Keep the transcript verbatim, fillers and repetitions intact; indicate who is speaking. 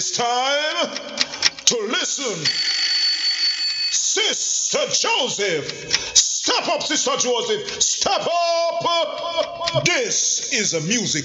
Speaker 1: It's time to listen. Sister Joseph. Step up, Sister Joseph. Step up. This is a music